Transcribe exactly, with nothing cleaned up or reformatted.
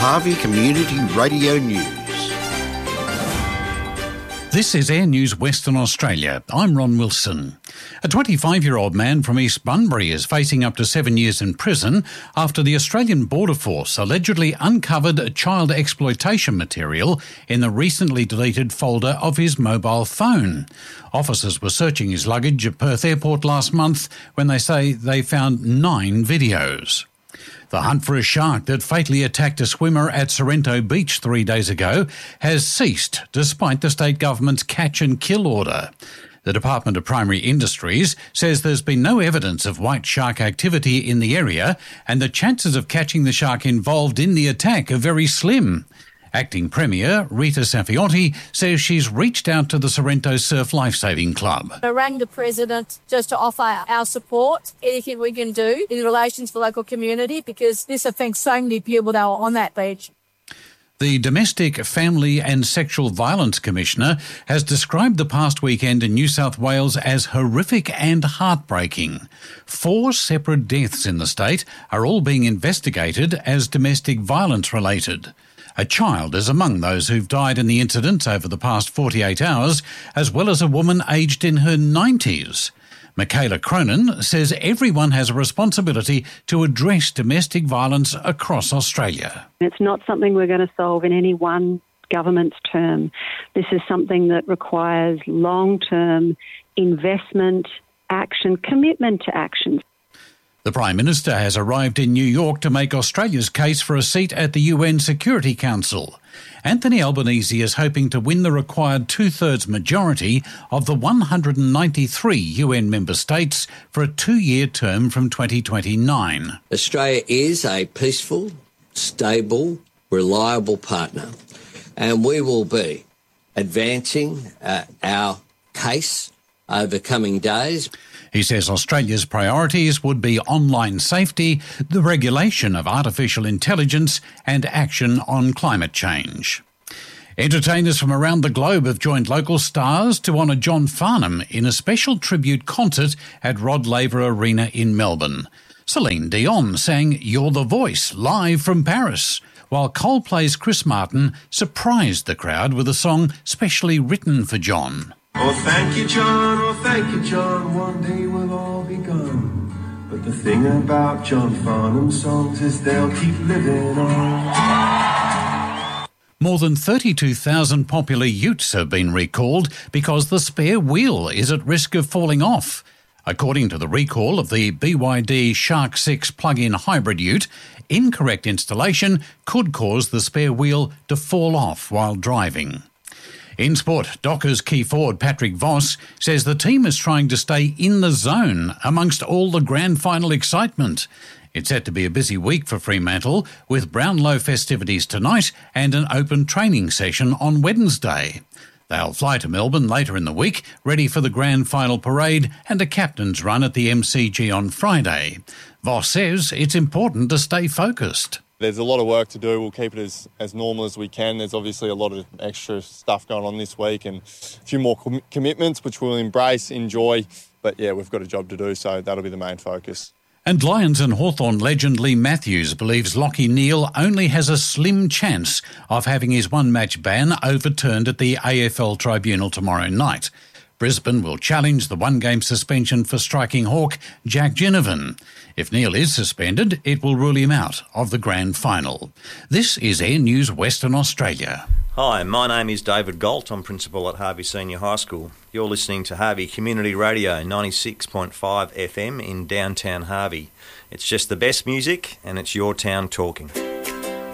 Harvey Community Radio News. This is Air News Western Australia. I'm Ron Wilson. A twenty-five-year-old man from East Bunbury is facing up to seven years in prison after the Australian Border Force allegedly uncovered child exploitation material in the recently deleted folder of his mobile phone. Officers were searching his luggage at Perth Airport last month when they say they found nine videos. The hunt for a shark that fatally attacked a swimmer at Sorrento Beach three days ago has ceased despite the state government's catch and kill order. The Department of Primary Industries says there's been no evidence of white shark activity in the area and the chances of catching the shark involved in the attack are very slim. Acting Premier Rita Safiotti says she's reached out to the Sorrento Surf Lifesaving Club. I rang the President just to offer our support, anything we can do in relation to the local community, because this affects so many people that are on that beach. The Domestic, Family and Sexual Violence Commissioner has described the past weekend in New South Wales as horrific and heartbreaking. Four separate deaths in the state are all being investigated as domestic violence related. A child is among those who've died in the incidents over the past forty-eight hours, as well as a woman aged in her nineties. Michaela Cronin says everyone has a responsibility to address domestic violence across Australia. It's not something we're going to solve in any one government's term. This is something that requires long-term investment, action, commitment to action. The Prime Minister has arrived in New York to make Australia's case for a seat at the U N Security Council. Anthony Albanese is hoping to win the required two-thirds majority of the one hundred ninety-three U N member states for a two-year term from twenty twenty-nine. Australia is a peaceful, stable, reliable partner, and we will be advancing uh, our case over coming days. He says Australia's priorities would be online safety, the regulation of artificial intelligence and action on climate change. Entertainers from around the globe have joined local stars to honour John Farnham in a special tribute concert at Rod Laver Arena in Melbourne. Celine Dion sang You're the Voice live from Paris, while Coldplay's Chris Martin surprised the crowd with a song specially written for John. Oh, thank you, John, oh, thank you, John, one day we'll all be gone. But the thing about John Farnham's songs is they'll keep living on. More than thirty-two thousand popular utes have been recalled because the spare wheel is at risk of falling off. According to the recall of the B Y D Shark six plug-in hybrid ute, incorrect installation could cause the spare wheel to fall off while driving. In sport, Dockers key forward Patrick Voss says the team is trying to stay in the zone amongst all the grand final excitement. It's set to be a busy week for Fremantle, with Brownlow festivities tonight and an open training session on Wednesday. They'll fly to Melbourne later in the week, ready for the grand final parade and a captain's run at the M C G on Friday. Voss says it's important to stay focused. There's a lot of work to do. We'll keep it as, as normal as we can. There's obviously a lot of extra stuff going on this week and a few more com- commitments, which we'll embrace, enjoy. But, yeah, we've got a job to do, so that'll be the main focus. And Lions and Hawthorn legend Lee Matthews believes Lachie Neale only has a slim chance of having his one-match ban overturned at the A F L tribunal tomorrow night. Brisbane will challenge the one-game suspension for striking hawk Jack Ginnivan. If Neale is suspended, it will rule him out of the grand final. This is Air News Western Australia. Hi, my name is David Galt. I'm principal at Harvey Senior High School. You're listening to Harvey Community Radio ninety-six point five F M in downtown Harvey. It's just the best music and it's your town talking.